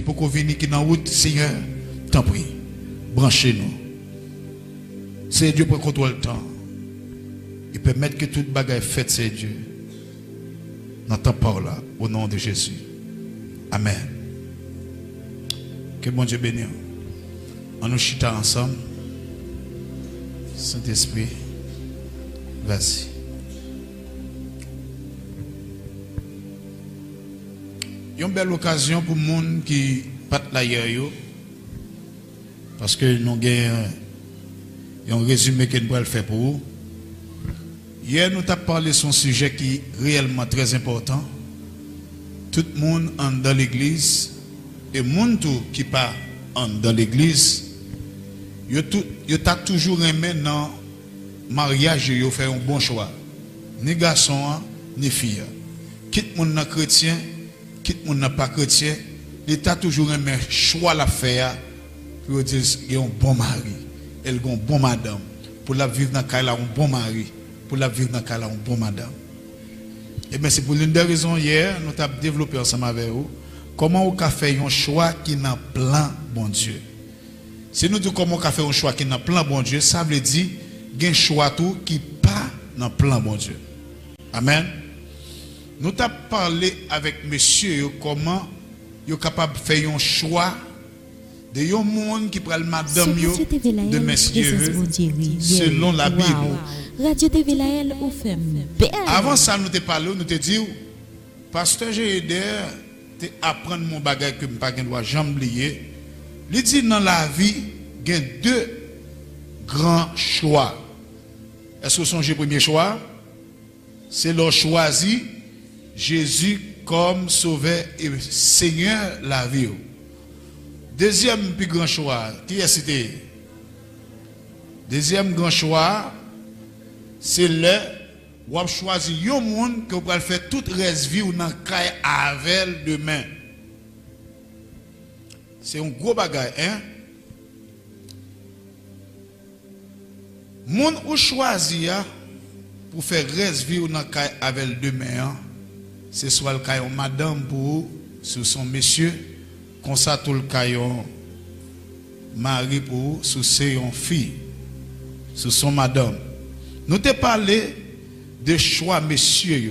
peut venir qui dans la route, Seigneur, t'en prie, branchez-nous. C'est Dieu pour contrôler le temps. Il permet que toute bagaille faite, c'est Dieu. N'entends pas là, au nom de Jésus. Amen. Que bon Dieu bénisse. On nous chita ensemble. Saint-Esprit, vas-y. Il y a une belle occasion pour les gens qui partent l'ailleurs. Parce que nous avons un résumé que nous allons faire pour vous. Hier, nous avons parlé de son sujet qui est réellement très important. Tout le monde dans l'église et le monde qui n'est pas dans l'église, il a toujours aimé dans le mariage, il fait un bon choix. Ni garçon, ni fille. Quitte le monde chrétien, quitte le monde pas chrétien, il a toujours aimé choix la faire pour dire qu'il y a un bon mari, elle a un bon madame. Pour la vivre dans le cas, un bon mari. Pour la vivre dans le cas, un bon madame. Et bien c'est pour l'une des raisons hier, nous avons développé ensemble avec vous, comment on a fait un choix qui n'a plan bon Dieu. Si nous disons comment on a fait un choix qui n'a plan bon Dieu, ça veut dire qu'il y a un choix tout qui pas dans plan bon Dieu. Amen. Nous avons parlé avec monsieur comment il est capable de faire un choix de un monde qui prend le madame de messieurs selon la Bible. Radio TV Laël ou fait avant ça nous te parlé, nous te dit pasteur j'ai aidé te apprendre mon bagage que pas doit jamais oublier. Il dit dans la vie, il y a deux grands choix. Est-ce que songez premier choix? C'est leur choisi Jésus comme sauveur et Seigneur la vie. Deuxième plus grand choix, qui est cité? Deuxième grand choix, c'est le ou a choisi un monde que vous allez faire toute reste vie ou dans caille avec demain. C'est un gros bagage, hein? Monde ou choisi pour faire reste vie ou dans caille avec demain, c'est soit le caillon madame pour ce son monsieur, comme ça tout le caillon mari pour ce son fille, ce son madame. Nous te parlé de choix messieurs.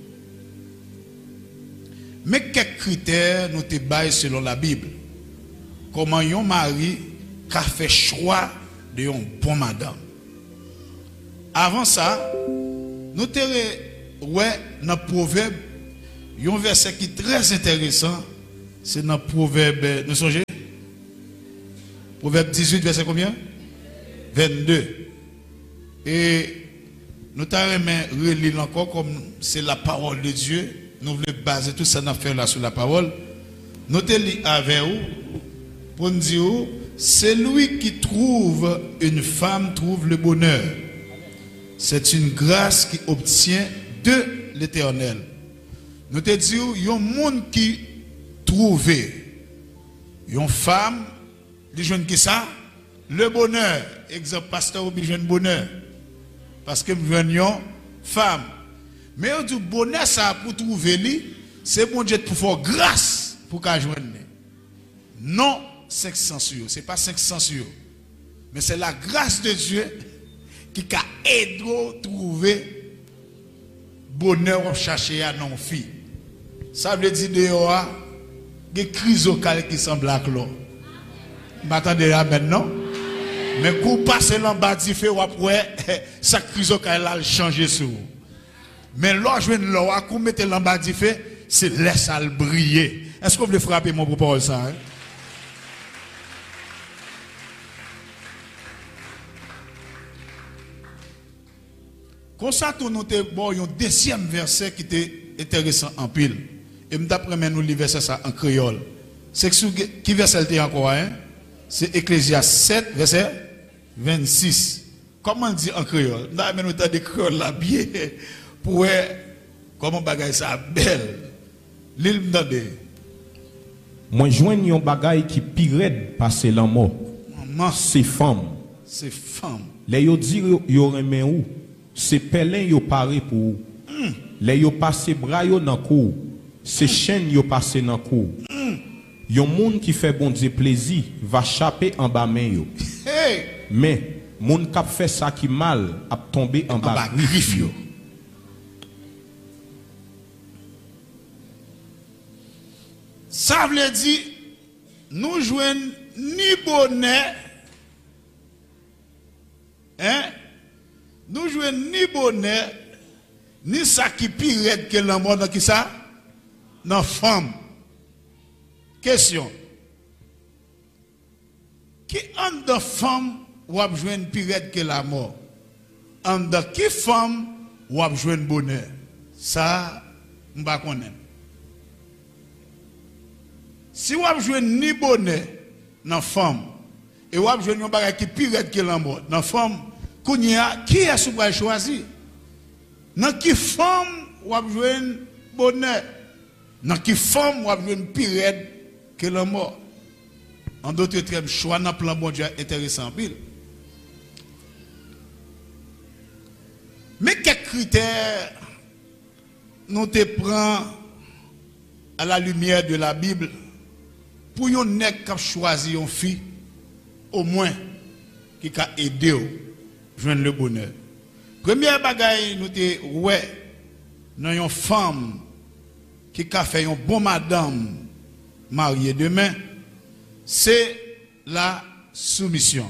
Mais quels critères nous te baillons selon la Bible? Comment un mari a fait choix de un bon madame? Avant ça, nous te ouais dans Proverbe, un verset qui est très intéressant, c'est dans Proverbe, nous songez? Proverbe 18, verset combien? 22. Et nous t'avons relire encore comme c'est la parole de Dieu. Nous voulons baser tout ça là sur la parole. Nous te lisons avec vous pour nous dire c'est lui qui trouve une femme trouve le bonheur. C'est une grâce qui obtient de l'Éternel. Nous te disons il y a un monde qui trouve une femme, les jeunes qui ça le bonheur. Exemple pasteur ou besoin de bonheur. Parce que nous venions femme. Mais on dit bonheur ça pour trouver lui, c'est bon Dieu pour faire grâce pour qu'à joindre. Non 500 sur, c'est pas 500 sur. Mais c'est la grâce de Dieu qui a aidé à trouver bonheur à chercher à non fille. Ça veut dire dehors des chrysocales qui semblent à clos. M'attendez là maintenant. Mais quand vous passez en bas du feu, après, ça chrysocale a changé sur vous. Mais lorsque vous mettez en bas du feu, c'est laisse à briller. Est-ce que vous voulez frapper mon propos ça? Hein? Comme ça, nous avons un deuxième verset qui était intéressant en pile. Et d'après nous lire verset ça en créole. C'est qui verset était encore hein? C'est Ecclésiaste 7 verset 26. Comment on dit en créole? Là mais nous avons des créoles là bien pour comment bagaille ça belle. L'île m'dande. Moi joigne un bagaille qui pire passer la mort. C'est femme. C'est femme. Les yo dit yo remen ou, c'est pelin yo paré pour. Les yo passé bras yo dans cou. C'est chaîne yo passé dans cou. Yon moun qui fait bon Dieu plaisir va chaper en bas main yo. Hey! Mais moun k'ap fait ça qui mal a tomber en bas griffe yo. Ça veut dire nous jouons ni bonheur, hein? Nous jouons ni bonheur, ni ça qui pire que l'amour dans qui ça? Dans femme. Question. Qui en de femme ou a besoin pire que la mort? En de qui femme ou a besoin bonheur? Ça, on va connaître. Si vous avez besoin ni bonheur dans la femme, et vous avez besoin d'un bagage qui pire que la mort, dans la femme, qui est-ce que vous avez choisi? Dans qui femme vous avez besoin de bonheur? Dans qui femme vous avez besoin de pire que la mort? En d'autres termes, choix dans le plan bon Dieu intéressant. Mais quels critères nous te prenons à la lumière de la Bible pour yon nèg qui choisi une fille au moins qui a aidé à joindre le bonheur? Première bagaille nous te ouais dans une femme qui a fait une bonne madame mariée demain, c'est la soumission.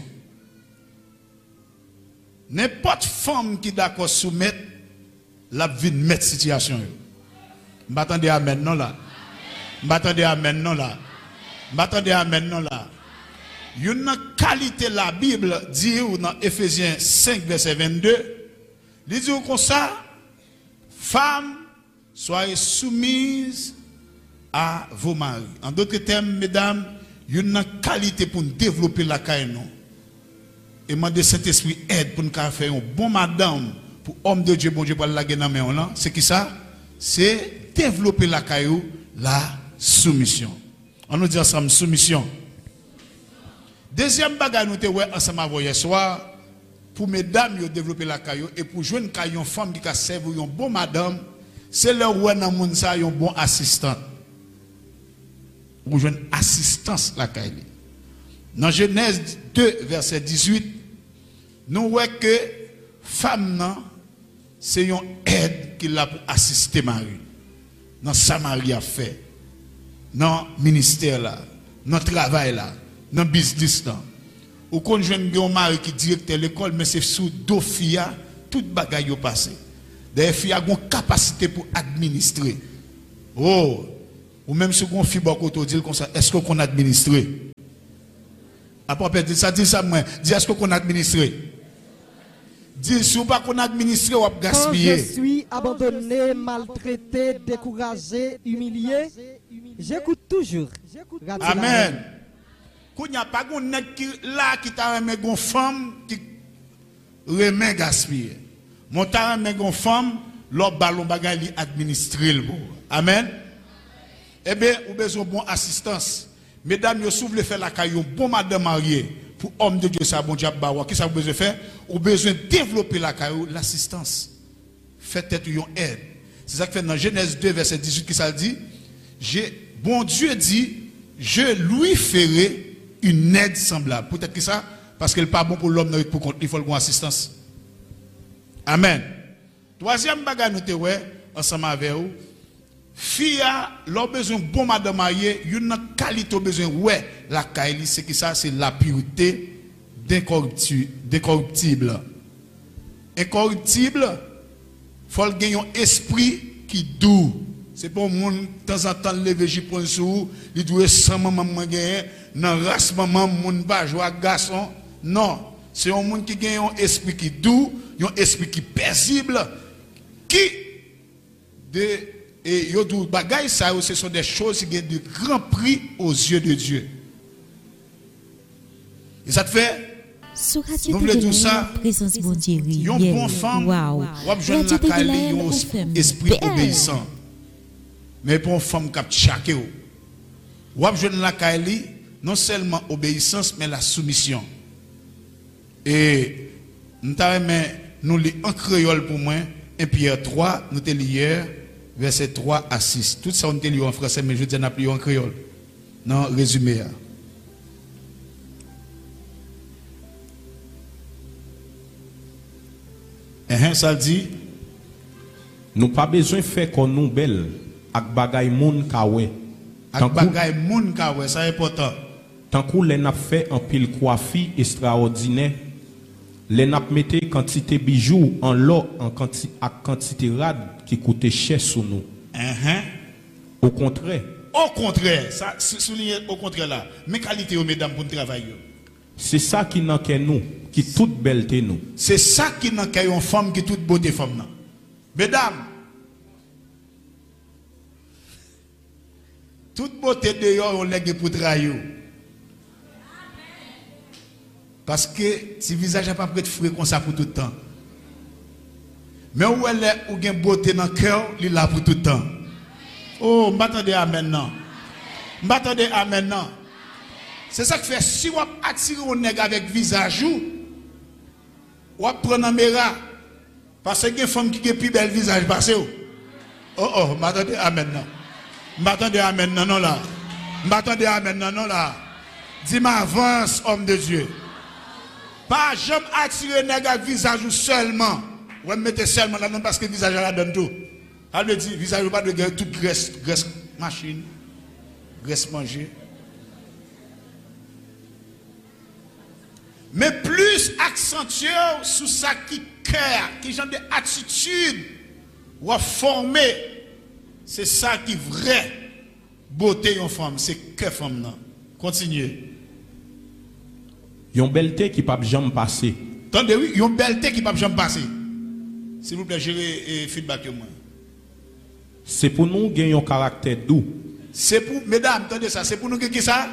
N'importe femme qui d'accord soumettre la vie de mettre situation. M'attendez à maintenant là. M'attendez à maintenant là. M'attendez à maintenant là. Une qualité la Bible dit dans Ephésiens 5 verset 22, il dit comme ça, femmes, soyez soumises à vos maris. En d'autres termes, mesdames, une qualité pour développer la caille non. Et demander Saint-Esprit aide pour nous faire un bon madame pour homme de Dieu, bon Dieu pour la guerre dans main là. C'est qui ça? C'est développer la caillou, la soumission. On nous dit ensemble soumission. Deuxième bagage nous te ouais ensemble hier soir pour mesdames yo développer la caillou et pour jeune caillou femme qui a servi une bon madame, c'est leur ouais dans monde ça un bon assistant. Pour jeune assistance la caillou. Dans Genèse 2 verset 18, nous voyons que femme c'est une aide qu'il a pour assister Marie. Dans sa Marie a fait. Dans le ministère là, dans le travail là, dans le business là. Ou quand je viens un mari qui directeur l'école, mais c'est sous deux filles, toute bagaille est passé. Des filles ont une capacité pour administrer. Oh, ou même si on fait beaucoup de dire comme ça, est-ce qu'on administre? Après, ça dit ça, moi, dis est-ce qu'on administre? Dis si ou pas qu'on administre, ou gaspiller. Quand je suis abandonné, maltraité, découragé, humilié, j'écoute toujours. Amen. Quand il n'y a pas de là qui t'a remis une femme qui remet gaspiller. Mon t'a remis une femme, l'autre ballon bagay administrer. Amen. Eh bien, vous avez besoin de bonne assistance. Mesdames, vous soufflez faire la caillou, bon madame mariée, pour homme de Dieu, ça bon Dieu, qu'est-ce que vous besoin de faire? Vous avez besoin de développer la caillou, l'assistance. Faites être une aide. C'est ça que fait dans Genèse 2, verset 18, qui ça dit? Bon Dieu dit, je lui ferai une aide semblable. Peut-être que ça, parce qu'elle n'est pas bon pour l'homme, pour compte, il faut une assistance. Amen. Troisième bagage, nous te ouais, ensemble avec vous. Fille a besoin de bon madame mariée, une qualité besoin ouais la qualité c'est que ça c'est la pureté décorruptible. Incorruptible, faut gagner un esprit qui doux. C'est pas mon de temps en temps lever jipon sous, il doit sans maman gagner dans race maman mon pas jouer garçon. Non, c'est un monde qui gagne un esprit qui doux, un esprit qui paisible qui et yo bagay ça ce sont des choses qui ont de grand prix aux yeux de Dieu. Et ça te fait nous voulons tout ça. Yon bon femme, ou jeune la kali yon esprit obéissant. Mais pour une femme qui a chaque ou jeune la kali non seulement obéissance mais la soumission. Et nous lit en créole pour moi 1 Pierre 3 nous te hier verset 3 à 6. Tout ça on te lit en français mais je dis n'a plus en créole. Non, résumé. Ça dit, nous pas besoin de faire comme nous belle avec bagay moun kawe. Avec bagay moun kawe, ça est important. Tant qu'on les a fait en pile coiffure extraordinaire, les n'a metté quantité bijoux en lot en quantité rade qui coûtait cher sur nous. Au contraire. Au contraire, ça souligne au contraire là. Mes qualités aux mesdames pour travailler. C'est ça qui n'a qu'à nous, qui toute belleté nous. C'est ça qui n'a qu'à une femme qui toute beauté femme là. Mesdames, toute beauté dehors on lègue pour travailler. Parce que si visage n'a pas prêt de frais comme ça pour tout le temps. Mais où elle est, où une beauté dans le cœur, il est là pour tout le temps. Oh, m'attendez à maintenant. M'attendez à maintenant. C'est ça qui fait, si vous attirez un nègre avec visage, vous prenez un méra. Parce qu'il y a une femme qui a plus bel visage. Oh, m'attendez à maintenant. M'attendez à maintenant, non là. M'attendez à maintenant, non là. Dis-moi, avance, homme de Dieu. Pas jamais attirer un nègre avec visage seulement. Vous mettez seulement là, non, parce que le visage là donne tout. Elle me dit, visage pas de guerre, toute graisse machine, graisse manger. Mais plus accentué sur ça qui cœur, qui genre d'attitude, ou à former, c'est ça qui vrai beauté en femme, c'est que femme non. Continuez. Yon belleté qui pas jamais passer. Attendez, oui, yon belleté qui pas jamais passer. S'il vous plaît, gérez feedback moi. C'est pour nous gagner un caractère doux. C'est pour, mesdames, attendez ça, c'est pour nous qui ça?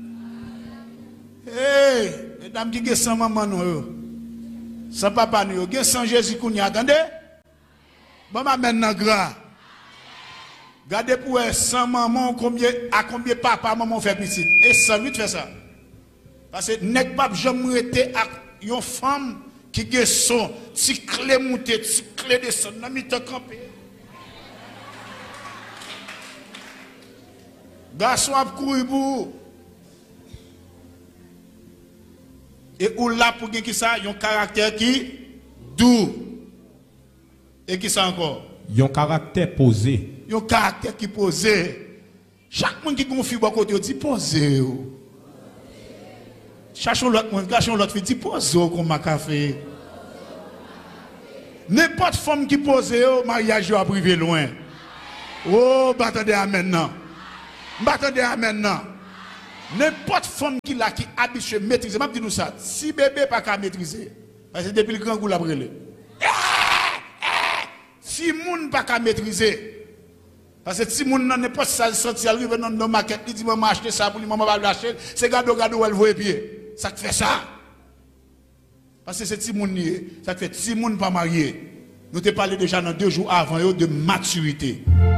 Hey, mesdames qui sans maman nous, sans papa nous, sans Jésus qu'on y attendez? Bon, maintenant gras. Gardez pour sans maman, à combien papa, maman fait petit. Et sans lui fait ça. Parce que n'est pas jamais été à une femme qui a son petit clé monté, petit clé de son, n'a mis ta campé. Garçon a couru pour. Et ou là pour qui ça, un caractère qui doux. Et qui ça encore? Un caractère posé. Un caractère qui posé. Chaque monde qui confie à côté dit posé. Cherchons l'autre monde, cherchons l'autre fille dit posé comme un café. N'importe femme qui pose au mariage à privé loin. Oh, attendez à maintenant. M'attendez à maintenant. N'importe femme qui l'a qui habitué maîtriser, m'a dit nous ça. Si bébé pas qu'à maîtriser, parce que depuis le grand goût la brûlé. Si moun pas qu'à maîtriser, parce que si moun n'est pas ça sorti arrive dans nos maquettes, il dit maman acheter ça pour lui maman va l'acheter, c'est gado elle voit pied. Ça fait ça. Parce que c'est petit moun ça fait petit moun pas marié. Nous te parlé déjà dans 2 jours avant de maturité.